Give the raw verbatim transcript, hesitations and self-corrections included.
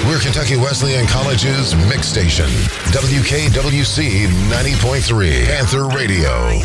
We're Kentucky Wesleyan College's mix station, W K W C ninety point three, Panther Radio.